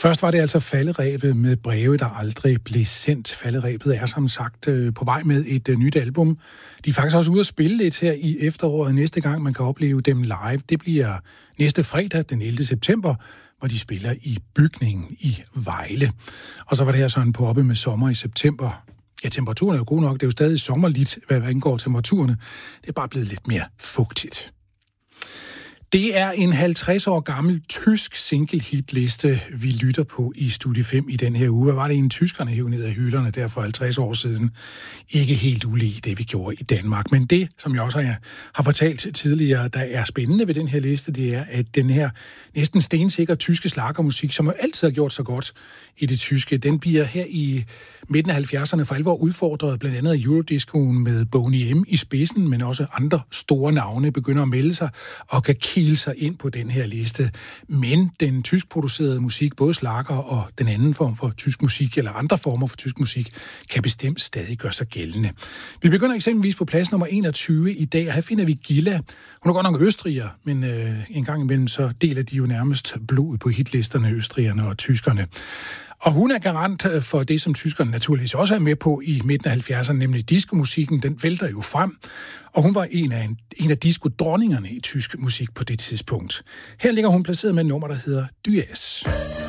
Først var det altså falderebet med breve, der aldrig blev sendt. Falderebet er som sagt på vej med et nyt album. De er faktisk også ude at spille lidt her i efteråret. Næste gang man kan opleve dem live, det bliver næste fredag, den 11. september, hvor de spiller i Bygningen i Vejle. Og så var det her sådan på oppe med sommer i september. Ja, temperaturen er jo god nok. Det er jo stadig sommerligt, hvad angår temperaturerne. Det er bare blevet lidt mere fugtigt. Det er en 50 år gammel tysk single-hit-liste, vi lytter på i Studie 5 i den her uge. Hvad var det, en tyskerne hævde ned af hylderne der for 50 år siden? Ikke helt ulig det, vi gjorde i Danmark. Men det, som jeg også har fortalt tidligere, der er spændende ved den her liste, det er, at den her næsten stensikre tyske schlagermusik, som jo altid har gjort så godt i det tyske, den bliver her i midten af 70'erne for alvor udfordret, blandt andet af Eurodiscoen med Boney M. i spidsen, men også andre store navne begynder at melde sig og kan kile sig ind på den her liste. Men den tyskproducerede musik, både schlager og den anden form for tysk musik, eller andre former for tysk musik, kan bestemt stadig gøre sig gældende. Vi begynder eksempelvis på plads nummer 21 i dag, og her finder vi Gilla. Hun er godt nok østriger, men en gang imellem så deler de jo nærmest blod på hitlisterne, østrigerne og tyskerne. Og hun er garant for det, som tyskerne naturligvis også er med på i midten af 70'erne, nemlig diskomusikken. Den vælter jo frem, og hun var en af disco-dronningerne i tysk musik på det tidspunkt. Her ligger hun placeret med et nummer, der hedder Dyes.